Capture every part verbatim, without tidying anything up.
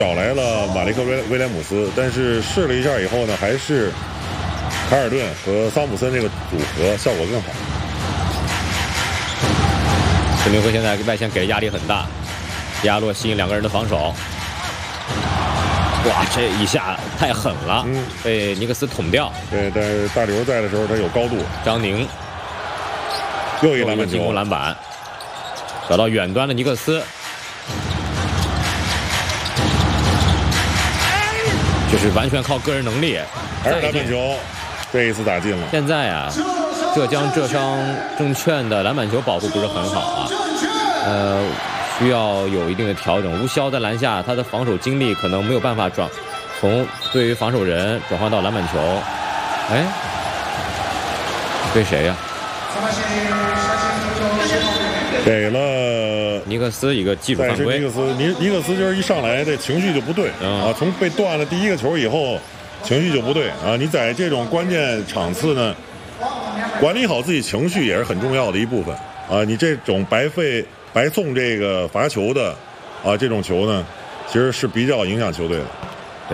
找来了马雷克威威廉姆斯，但是试了一下以后呢，还是凯尔顿和桑普森这个组合效果更好。 史密夫现在外线给压力很大，迪亚洛吸引两个人的防守。哇，这一下太狠了，嗯、被尼克斯捅掉。 对，但是大刘在的时候他有高度。 张宁又一篮板球， 进攻篮板，找到远端的尼克斯。就是完全靠个人能力， 还是篮板球，这一次打进了。 现在啊，浙江浙商证券的篮板球保护不是很好啊，呃，需要有一定的调整。吴骁在篮下，他的防守经历可能没有办法转从对于防守人转换到篮板球。哎，对谁呀、 啊？给了尼克斯一个技术犯规。 尼克斯，尼尼克斯就是一上来这情绪就不对、嗯、啊！从被断了第一个球以后，情绪就不对啊！你在这种关键场次呢，管理好自己情绪也是很重要的一部分啊！你这种白费白送这个罚球的啊，这种球呢，其实是比较影响球队的。 对，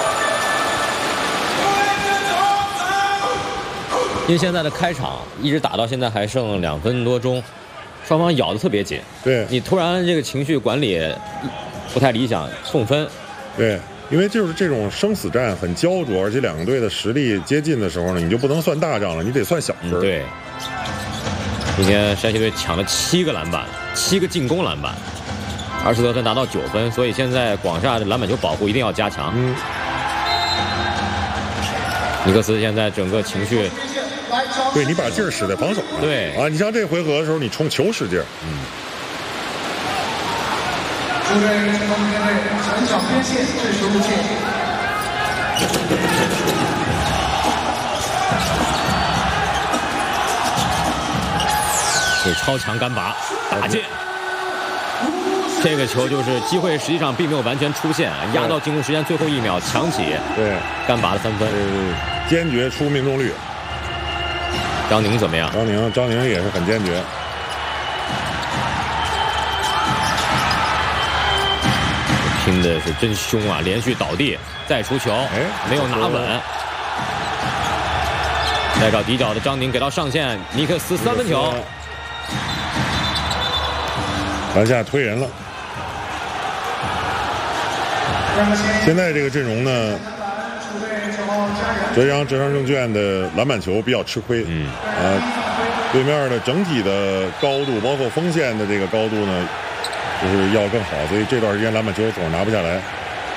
因为现在的开场一直打到现在还剩两分多钟。双方咬得特别紧， 对你突然这个情绪管理不太理想，送分。 对，因为就是这种生死战很焦灼，而且两个队的实力接近的时候呢，你就不能算大仗了，你得算小分、 嗯。对，今天山西队抢了七个篮板，七个进攻篮板，阿什德森拿到九分，所以现在广厦的篮板球保护一定要加强。 嗯， 尼克斯现在整个情绪。 对，你把劲儿使在防守上。 对啊，你像这回合的时候，你冲球使劲儿。 嗯。 出队前锋面对前场边线制球路线。 是超强干拔打进，这个球就是机会，实际上并没有完全出现，压到进攻时间最后一秒抢起， 对， 干拔的三分， 坚决出命中率。 张宁怎么样？ 张宁，张宁也是很坚决。 拼的是真凶啊！连续倒地，再出球，哎，没有拿稳。再找底角的张宁给到上线，尼克斯三分球。 篮下推人了。现在这个阵容呢？浙江浙商证券的篮板球比较吃亏， 嗯， 啊，对面的整体的高度，包括锋线的这个高度呢，就是要更好，所以这段时间篮板球总是拿不下来。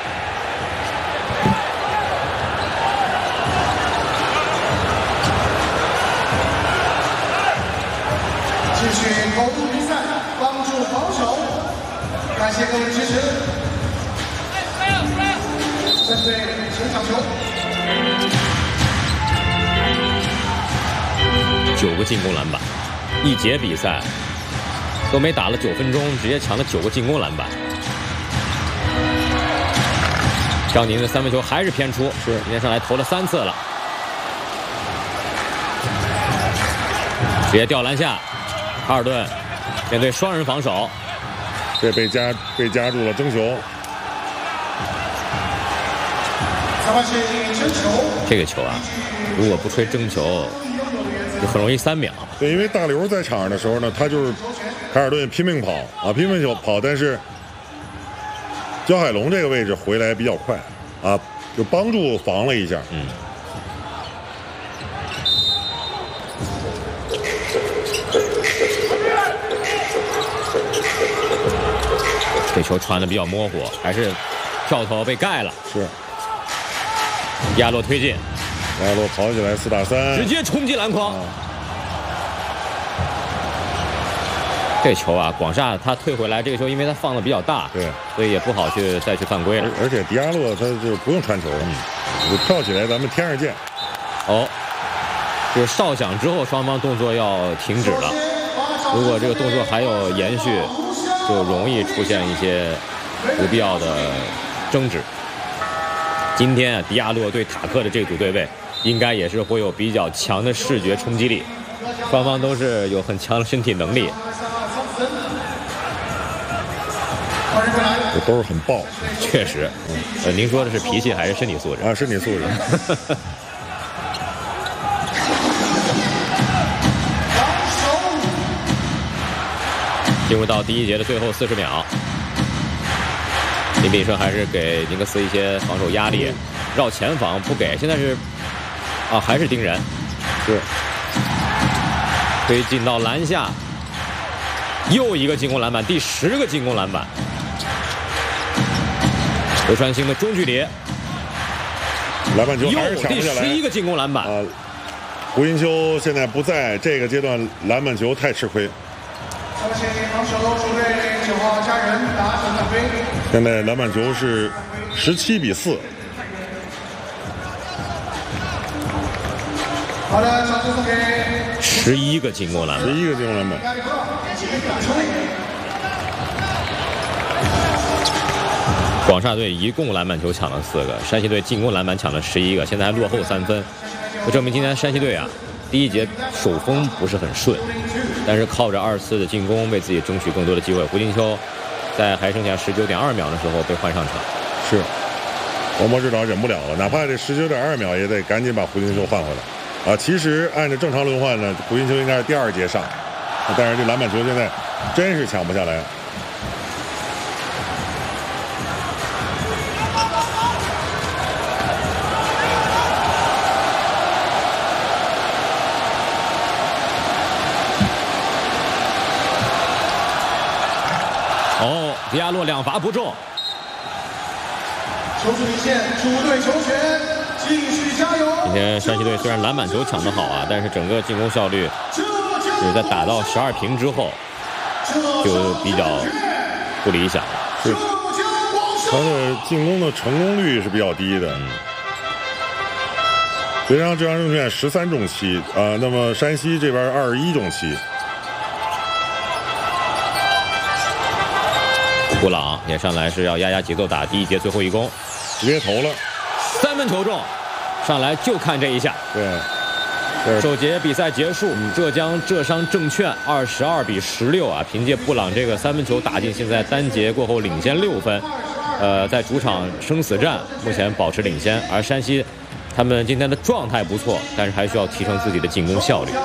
继续投入比赛，帮助防守，感谢各位支持。针对前场球。 九个进攻篮板，一节比赛都没打了九分钟，直接抢了九个进攻篮板。张宁的三分球还是偏出，是今天上来投了三次了，直接掉篮下。卡尔顿面对双人防守， 这被夹被夹住了，争球。 这个球啊，如果不吹争球，就很容易三秒。 对，因为大刘在场上的时候呢，他就是凯尔顿拼命跑啊，拼命跑，但是焦海龙这个位置回来比较快啊，就帮助防了一下。 嗯。这球传的比较模糊，还是跳投被盖了。 是。 亚洛推进， 亚洛跑起来四打三， 直接冲击篮筐。啊、这球啊，广厦他退回来，这个球因为他放的比较大， 对， 所以也不好去再去犯规了。 而, 而且迪亚洛他就不用传球了，嗯，就跳起来咱们天上见。 哦，就是哨响之后，双方动作要停止了。如果这个动作还有延续，就容易出现一些不必要的争执。今天啊，迪亚洛对塔克的这组对位，应该也是会有比较强的视觉冲击力。双方都是有很强的身体能力。 这都是很爆。 确实，呃，您说的是脾气还是身体素质啊？身体素质。 进入到第一节的最后四十秒，林炳胜还是给尼克斯一些防守压力，绕前防不给，现在是啊，还是盯人， 是推进到篮下，又一个进攻篮板，第十个进攻篮板。流川星的中距离， 篮板球还是抢不下来。 第十一个进攻篮板啊！胡金秋现在不在这个阶段，篮板球太吃亏。现在篮板球是十七比四。 好的，掌声送给十一个进攻篮板， 十一个进攻篮板。 广厦队一共篮板球抢了四个，山西队进攻篮板抢了十一个，现在还落后三分，就证明今天山西队啊，第一节手风不是很顺，但是靠着二次的进攻为自己争取更多的机会。胡金秋在还剩下十九点二秒的时候被换上场， 是黄渤指导忍不了了，哪怕这十九点二秒也得赶紧把胡金秋换回来啊！其实按照正常轮换呢，胡金秋应该是第二节上，但是这篮板球现在真是抢不下来。 哦，迪亚洛两罚不中。 球出底线，主队球权，继续加油！ 今天山西队虽然篮板球抢得好啊，但是整个进攻效率就是在打到十二平之后就比较不理想。 是，他的进攻的成功率是比较低的。嗯。浙江浙江证券十三中七啊，那么山西这边二十一中七。 布朗也上来是要压压节奏打第一节最后一攻， 直接投了， 三分球中，上来就看这一下。 对， 首节比赛结束，浙江浙商证券二十二比十六啊，凭借布朗这个三分球打进，现在单节过后领先六分，呃，在主场生死战目前保持领先，而山西他们今天的状态不错，但是还需要提升自己的进攻效率。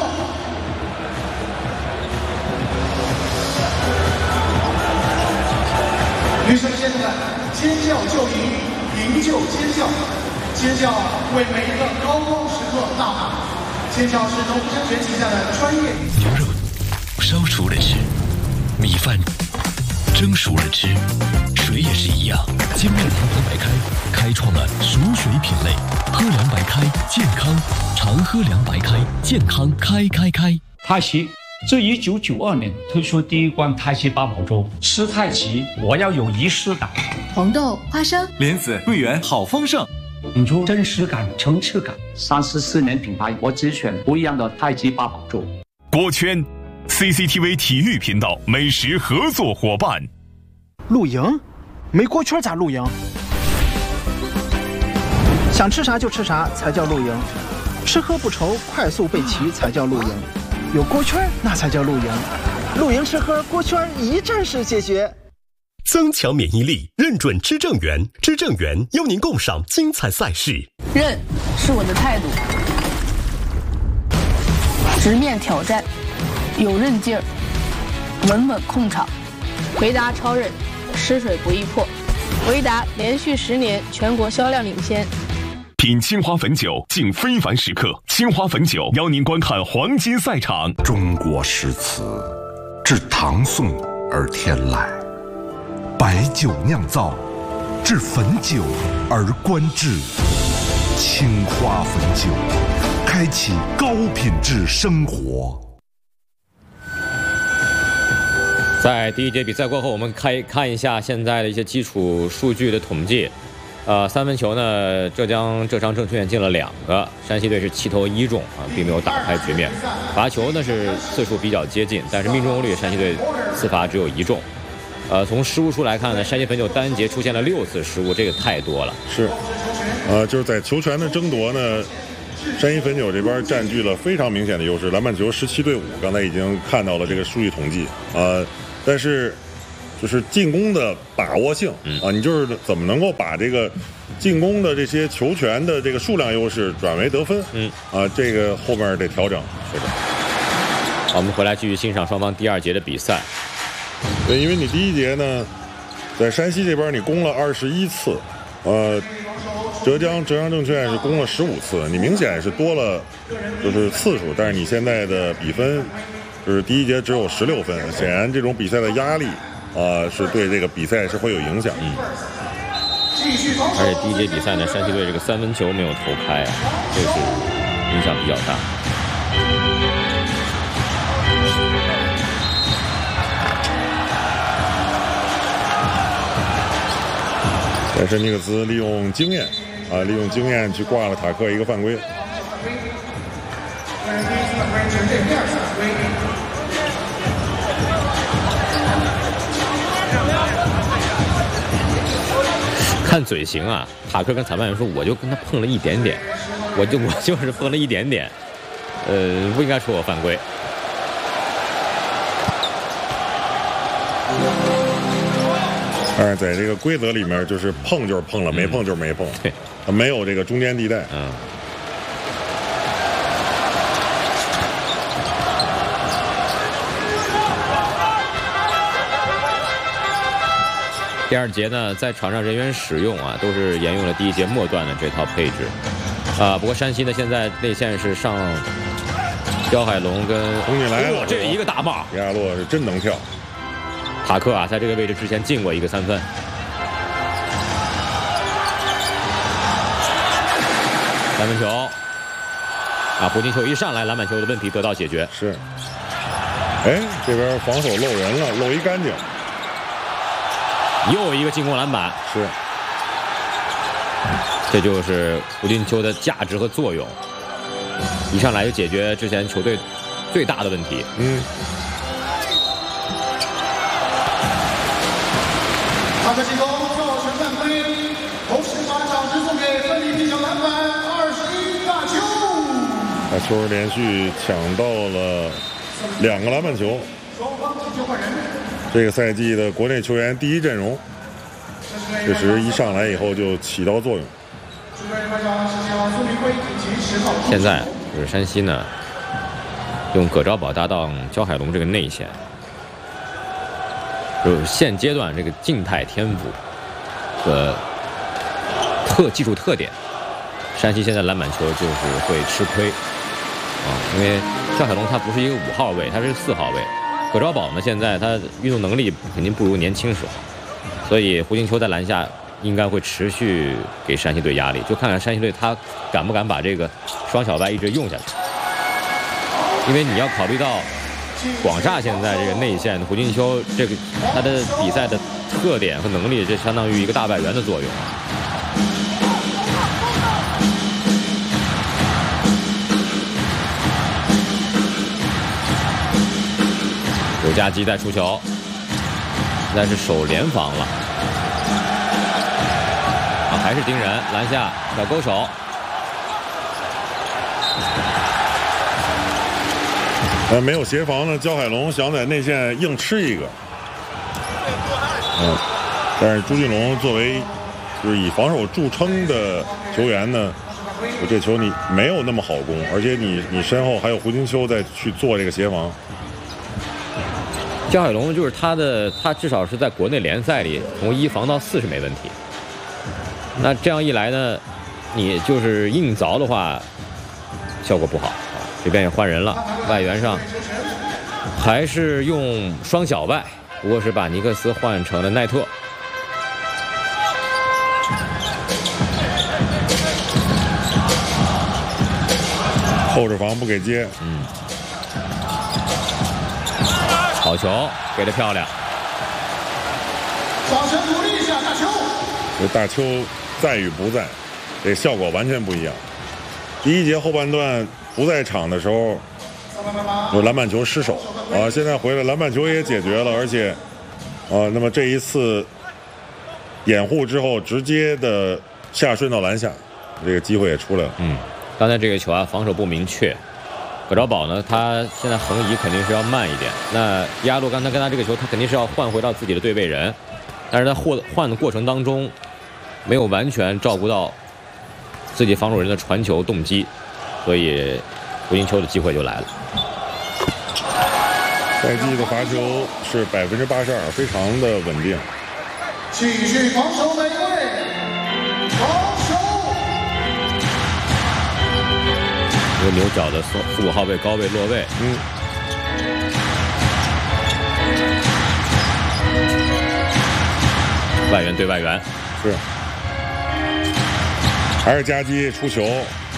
女生先生们，尖叫就赢，赢就尖叫，尖叫为每一个高光时刻呐喊，尖叫是农山泉旗下的专业。 牛肉烧熟了吃，米饭蒸熟了吃，水也是一样。精酿堂堂白开，开创了熟水品类，喝凉白开，健康，常喝凉白开，健康开开开。 太极，自一九九二年推出第一罐太极八宝粥，吃太极我要有仪式感。 红豆、花生、 莲子、桂圆，好丰盛， 引出真实感、层次感。三十四年品牌，我只选不一样的太极八宝粥。 锅圈 ，C C T V 体育频道美食合作伙伴。 露营？没锅圈咋露营？想吃啥就吃啥才叫露营，吃喝不愁，快速备齐才叫露营。有锅圈那才叫露营，露营吃喝锅圈一站式解决。 增强免疫力，认准知正源，知正源邀您共赏精彩赛事。 认是我的态度，直面挑战，有韧劲儿，稳稳控场。回答超韧，吃水不易破。回答连续十年全国销量领先。 品青花汾酒，敬非凡时刻。青花汾酒邀您观看黄金赛场。 中国诗词，至唐宋而天籁；白酒酿造，至汾酒而观致。青花汾酒，开启高品质生活。 在第一节比赛过后，我们看看一下现在的一些基础数据的统计。呃，三分球呢，浙江浙商证券进了两个，山西队是七投一中啊，并没有打开局面。罚球呢是次数比较接近，但是命中率山西队四罚只有一中。呃，从失误数来看呢，山西汾酒单节出现了六次失误，这个太多了。 是，呃，就是在球权的争夺呢，山西汾酒这边占据了非常明显的优势，篮板球十七对五，刚才已经看到了这个数据统计啊、呃，但是就是进攻的把握性、嗯、啊，你就是怎么能够把这个进攻的这些球权的这个数量优势转为得分， 嗯啊，这个后面得调整。 是的。好，我们回来继续欣赏双方第二节的比赛。 对，因为你第一节呢，在山西这边你攻了二十一次，呃，浙江浙江证券是攻了十五次，你明显是多了就是次数，但是你现在的比分就是第一节只有十六分，显然这种比赛的压力啊、呃、是对这个比赛是会有影响。 嗯。而且第一节比赛呢，山西队这个三分球没有投开啊，这是影响比较大。 但是尼克斯利用经验啊，利用经验去挂了塔克一个犯规。 看嘴型啊，塔克跟裁判员说，我就跟他碰了一点点，我就我就是碰了一点点，呃，不应该说我犯规。 但是在这个规则里面，就是碰就是碰了，没碰就是没碰， 对， 没有这个中间地带。 嗯。第二节呢，在场上人员使用啊，都是沿用了第一节末段的这套配置，啊，不过山西呢，现在内线是上焦海龙跟红进来了， 这一个大帽， 亚洛是真能跳。 塔克啊，在这个位置之前进过一个三分。三分球，啊，胡金秋一上来，篮板球的问题得到解决。 是，哎，这边防守漏人了，漏一干净。 又一个进攻篮板， 是， 这就是胡金秋的价值和作用。一上来就解决之前球队最大的问题。 嗯。 他的进攻造成犯规，同时把场子送给分离地球篮板，二十一大球。 把球连续抢到了两个篮板球。 双方进球换人。 这个赛季的国内球员第一阵容，确实一上来以后就起到作用。 现在就是山西呢，用葛兆宝搭档焦海龙这个内线，就是现阶段这个静态天赋和特技术特点，山西现在篮板球就是会吃亏啊，因为焦海龙他不是一个五号位，他是四号位。葛兆宝呢，现在他运动能力肯定不如年轻时候，所以胡金秋在篮下应该会持续给山西队压力，就看看山西队他敢不敢把这个双小白一直用下去。因为你要考虑到广厦现在这个内线胡金秋这个他的比赛的特点和能力，这相当于一个大外援的作用啊。刘佳基在出球，现在是守联防了，啊，还是盯人，篮下小勾手， 呃，没有协防呢，焦海龙想在内线硬吃一个，嗯，但是朱俊龙作为就是以防守著称的球员呢，我这球你没有那么好攻，而且你你身后还有胡金秋在去做这个协防。 焦海龙就是他的，他至少是在国内联赛里从一防到四是没问题。那这样一来呢，你就是硬凿的话，效果不好。这边也换人了，外援上还是用双小外，不过是把尼克斯换成了奈特。 后着防不给接， 嗯。好球，给得漂亮！ 掌声鼓励一下大邱。 这大邱在与不在，这效果完全不一样。第一节后半段不在场的时候，有篮板球失手啊，现在回来篮板球也解决了，而且啊，那么这一次掩护之后，直接的下顺到篮下，这个机会也出来了。 嗯，刚才这个球啊，防守不明确， 葛兆宝呢，他现在横移肯定是要慢一点。那迪亚洛刚才跟他这个球，他肯定是要换回到自己的对位人，但是他换换的过程当中，没有完全照顾到自己防守人的传球动机，所以胡金秋的机会就来了。 赛季的罚球是百分之八十二，非常的稳定。 继续防守每位，防守。 一个牛角的十五号位高位落位， 嗯。 外援对外援， 是。还是夹击出球。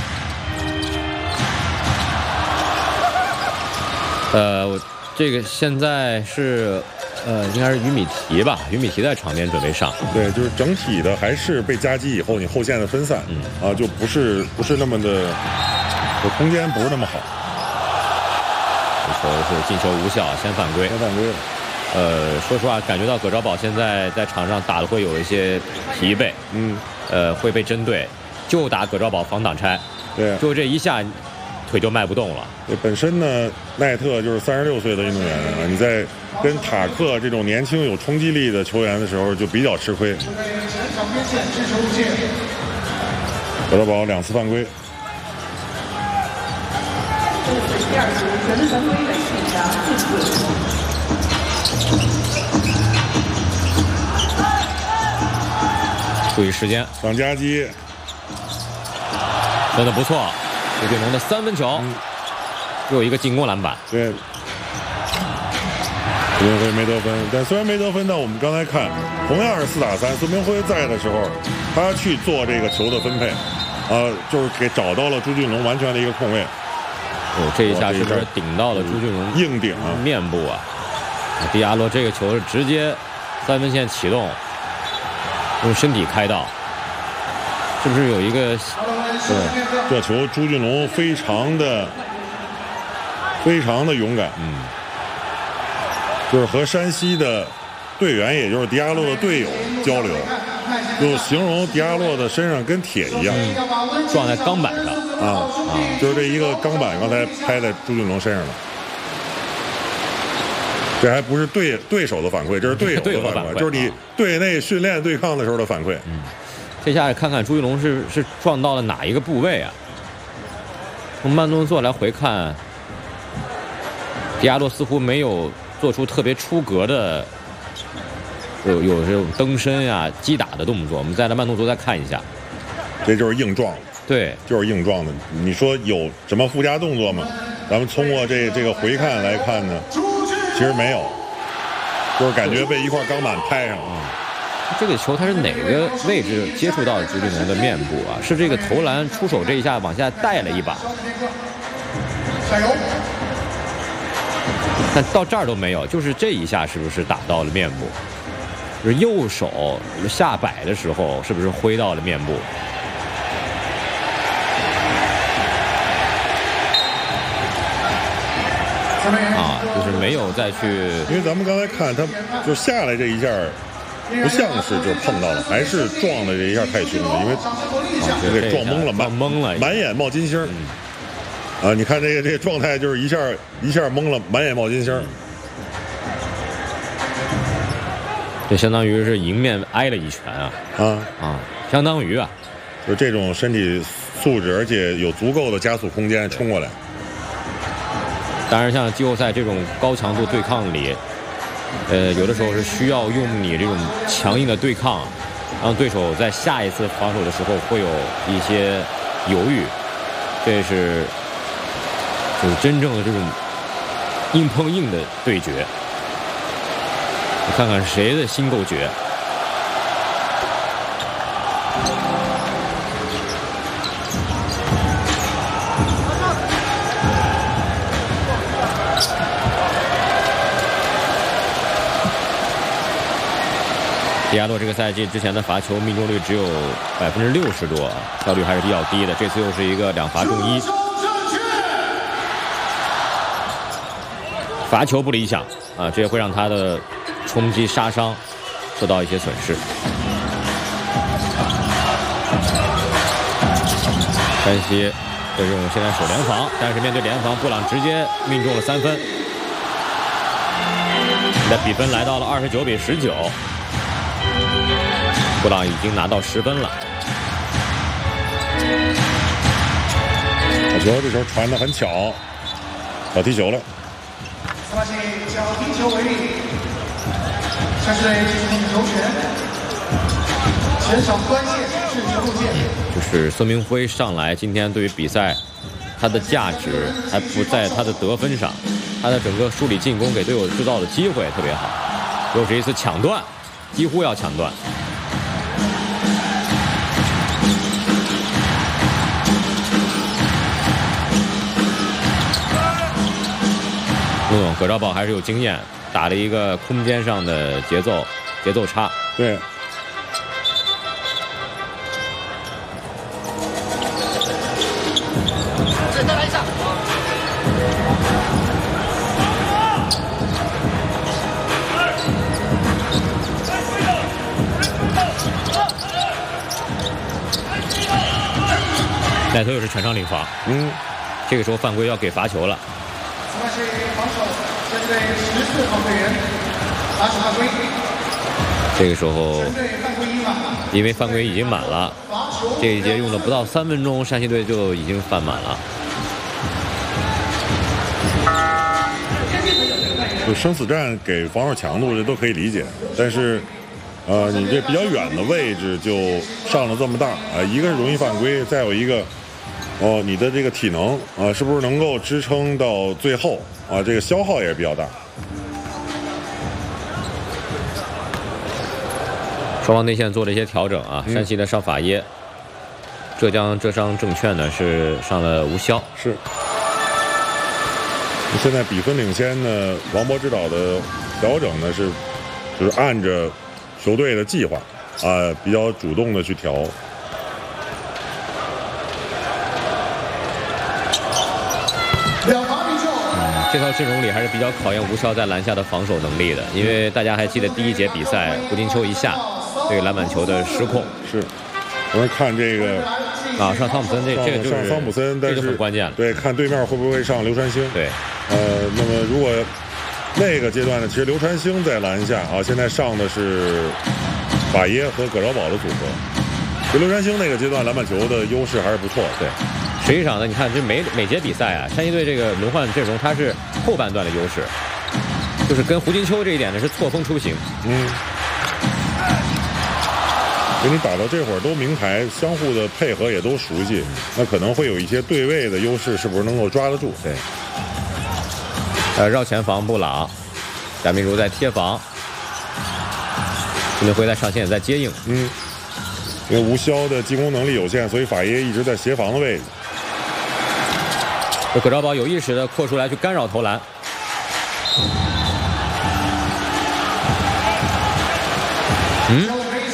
呃，我这个现在是，呃，应该是于米提吧？于米提在场边准备上。 对，就是整体的还是被夹击以后，你后线的分散，嗯啊，就不是不是那么的，空间不是那么好。 这球是进球无效，先犯规。 先犯规了。 呃，说实话，感觉到葛兆宝现在在场上打的会有一些疲惫， 嗯， 呃，会被针对，就打葛兆宝防挡拆， 对， 就这一下。腿就迈不动了。 对，本身呢，奈特就是三十六岁的运动员啊，你在跟塔克这种年轻有冲击力的球员的时候，就比较吃亏。葛兆宝两次犯规。 注意时间， 上夹击， 真的不错。朱俊龙的三分球，嗯、又有一个进攻篮板。 对，孙明辉没得分，但虽然没得分，但我们刚才看，同样是四打三，孙明辉在的时候，他去做这个球的分配，啊、呃，就是给找到了朱俊龙完全的一个空位。 哦，这一下是不是顶到了朱俊龙硬顶啊面部啊？迪亚洛这个球是直接三分线启动，用身体开道，是不是有一个？ 对，这球朱俊龙非常的非常的勇敢， 嗯， 就是和山西的队员，也就是迪亚洛的队友交流，就形容迪亚洛的身上跟铁一样， 嗯、撞在钢板上啊啊，就是这一个钢板刚才拍在朱俊龙身上了。这还不是对对手的反馈，这是队友的反馈，就是你队内训练对抗的时候的反馈。 嗯，这下看看朱俊龙是是撞到了哪一个部位啊？从慢动作来回看，迪亚洛似乎没有做出特别出格的，有有这种蹬身呀、啊、击打的动作。我们再来慢动作再看一下， 这就是硬撞。 对， 就是硬撞的。你说有什么附加动作吗？咱们通过这这个回看来看呢？其实没有，就是感觉被一块钢板拍上啊。 这个球它是哪个位置接触到朱俊龙的面部啊？是这个投篮出手这一下往下带了一把，但到这儿都没有，就是这一下是不是打到了面部？就是右手下摆的时候是不是挥到了面部？啊，就是没有再去， 因为咱们刚才看他就下来这一下，不像是就碰到了，还是撞的这一下太凶了，因为啊给撞懵了， 撞懵了， 满眼冒金星。嗯、啊，你看这个这个状态就是一下一下懵了，满眼冒金星。 这相当于是迎面挨了一拳啊！ 啊啊，相当于啊， 就这种身体素质，而且有足够的加速空间冲过来。 当然，像季后赛这种高强度对抗里，呃，有的时候是需要用你这种强硬的对抗，让对手在下一次防守的时候会有一些犹豫。这是就是真正的这种硬碰硬的对决。你看看谁的心够绝。迪亚洛这个赛季之前的罚球命中率只有百分之六十多，效率还是比较低的。这次又是一个两罚中一，罚球不理想啊，这也会让他的冲击杀伤受到一些损失。山西这种现在守联防，但是面对联防，布朗直接命中了三分。现在比分来到了二十九比十九，布朗已经拿到十分了。 我觉得这球传得很巧，要踢球了。 司马进将踢球为例，山西队进行球权，前场关键是球路线。 就是孙明辉上来，今天对于比赛，他的价值还不在他的得分上，他的整个梳理进攻给队友制造的机会特别好，又是一次抢断，几乎要抢断。陆总葛兆宝还是有经验，打了一个空间上的节奏节奏差。 对。 再来一下。 奈特又是全场领防， 嗯， 这个时候犯规要给罚球了。 此外是防守，针对十四号队员罚球犯规。 这个时候，因为犯规已经满了，这一节用了不到三分钟，山西队就已经犯满了。 就生死战给防守强度这都可以理解，但是，呃，你这比较远的位置就上了这么大啊、呃，一个是容易犯规，再有一个。哦，你的这个体能啊，是不是能够支撑到最后啊？这个消耗也是比较大。 双方内线做了一些调整啊，山西呢上法耶，浙江浙商证券呢是上了吴骁。 是。现在比分领先呢，王博指导的调整呢是，就是按着球队的计划啊，比较主动的去调。 嗯，这套阵容里还是比较考验吴骁在篮下的防守能力的，因为大家还记得第一节比赛胡金秋一下这个篮板球的失控是，我们看这个啊上汤普森这这个就是上汤普森，但是很关键了。 对，看对面会不会上刘传兴。 对， 呃，那么如果那个阶段呢，其实刘传兴在篮下啊，现在上的是法耶和葛兆宝的组合。就刘传兴那个阶段篮板球的优势还是不错的。 对。实际上呢，你看这每每节比赛啊，山西队这个轮换阵容它是后半段的优势，就是跟胡金秋这一点呢是错峰出行。 嗯，给你打到这会儿都名牌，相互的配合也都熟悉，那可能会有一些对位的优势，是不是能够抓得住？ 对。呃，绕前防布朗，贾明儒在贴防，孙明辉在上线也在接应。 嗯，因为吴骁的进攻能力有限，所以法耶一直在协防的位置。 这葛兆宝有意识的扩出来去干扰投篮，嗯，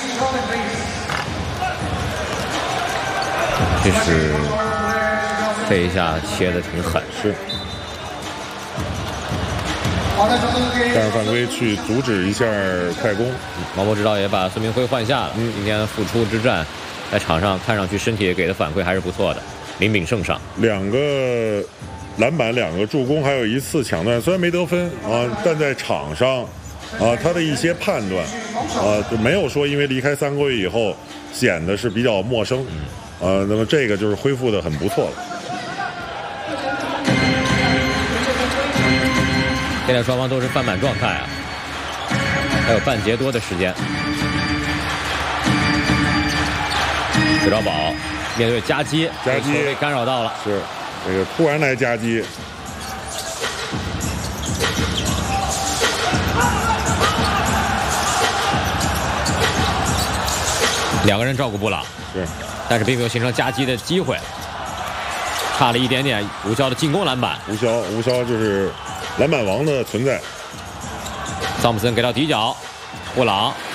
这是这一下切的挺狠， 是。但是犯规去阻止一下快攻， 毛博指导也把孙明辉换下了。嗯，今天复出之战，在场上看上去身体给的反馈还是不错的。林炳胜上两个篮板，两个助攻，还有一次抢断，虽然没得分啊，但在场上啊，他的一些判断啊，就没有说因为离开三个月以后显得是比较陌生，啊，那么这个就是恢复的很不错了。 现在双方都是犯满状态啊，还有半节多的时间。葛兆宝面对夹击， 夹击被干扰到了， 是这个突然来夹击。 两个人照顾布朗， 是， 但是并没有形成夹击的机会，差了一点点。吴骁的进攻篮板， 吴骁，吴骁就是篮板王的存在。 桑普森给到底角，布朗